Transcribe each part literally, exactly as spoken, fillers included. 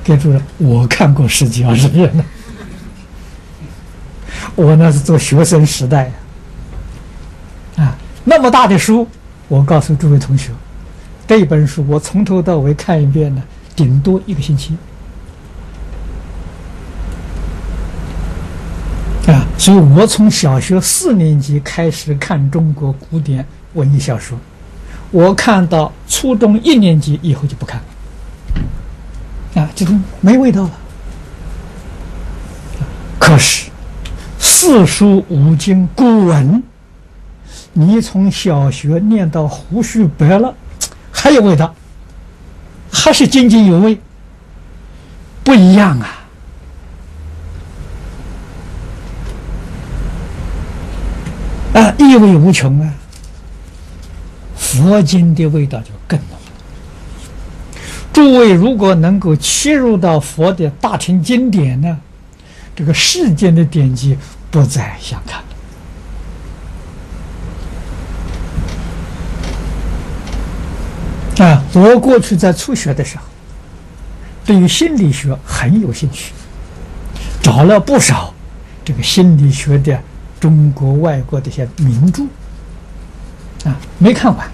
给主任，我看过十几二十遍了。我那是做学生时代啊，那么大的书，我告诉诸位同学，这本书我从头到尾看一遍呢，顶多一个星期。啊，所以我从小学四年级开始看中国古典文艺小说，我看到初中一年级以后就不看了，啊，这种没味道了。可是四书五经古文，你从小学念到胡须白了，还有味道，还是津津有味，不一样啊。啊，意味无穷啊！佛经的味道就更浓。诸位如果能够切入到佛的大乘经典呢，这个世间的典籍不再相看了。啊，我过去在初学的时候，对于心理学很有兴趣，找了不少这个心理学的中国外国的一些名著啊，没看完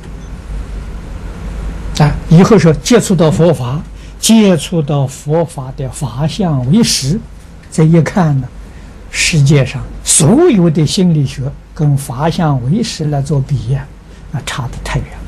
啊。以后说接触到佛法，接触到佛法的法相唯识，这一看呢，世界上所有的心理学跟法相唯识来做比呀，啊，差得太远了。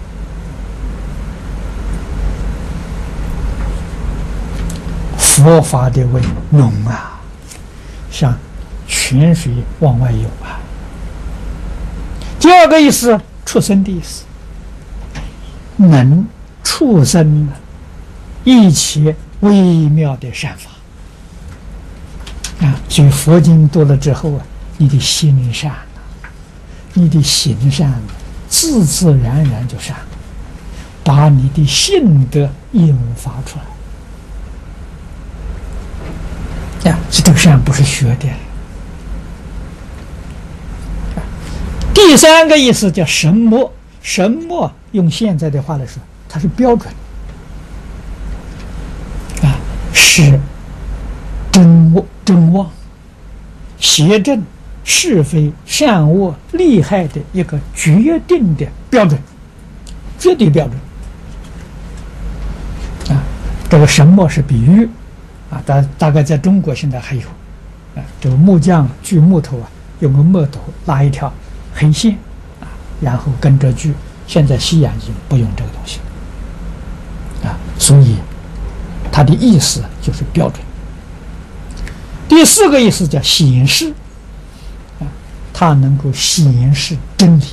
佛法的味浓啊，像泉水往外涌啊。第二个意思，畜生的意思，能畜生一切微妙的善法啊。所以佛经读了之后啊，你的心善了，你的行善了，自自然然就善了，把你的性德引发出来。呀，这个善不是学的。第三个意思叫神默，神默用现在的话来说，它是标准啊，是真妄、真妄、邪正、是非、善恶、利害的一个决定的标准，绝对标准啊。这个神默是比喻啊，大大概在中国现在还有啊，这个木匠锯木头啊，用个木头拉一条黑线啊，然后跟着锯。现在西洋已经不用这个东西啊，所以它的意思就是标准。第四个意思叫显示啊，它能够显示真理。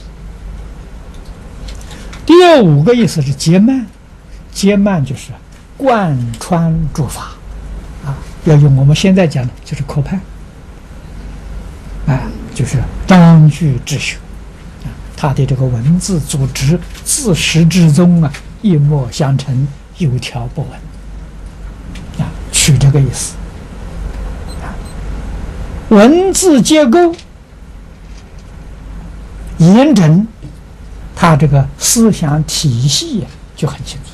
第五个意思是结曼，结曼就是贯穿诸法啊，要用我们现在讲的就是科判啊，就是章句秩序。他的这个文字组织自始至终啊，一脉相承，有条不紊啊，取这个意思啊。文字结构严整，他这个思想体系就很清楚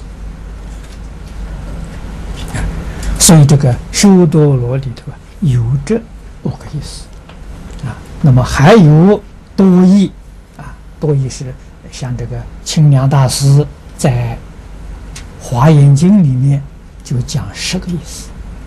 啊。所以这个修多罗里头啊，有这五个意思啊。那么还有多义。多义是像这个清凉大师在《华严经》里面就讲十个意思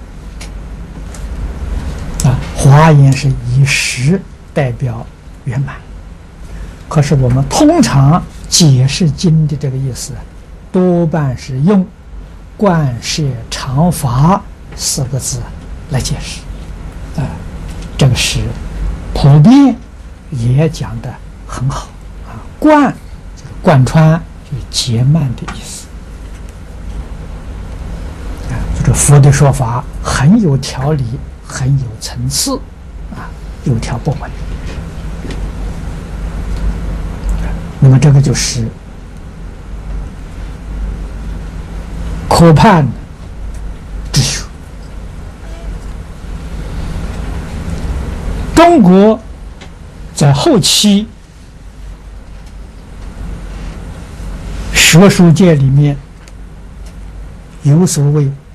啊。华严是以十代表圆满，可是我们通常解释经的这个意思，多半是用观摄常法四个字来解释啊。这个是普遍也讲得很好。贯贯穿就是结曼的意思啊，这个佛的说法很有条理，很有层次啊，有条不紊。那么这个就是科判秩序。中国在后期学术界里面有所谓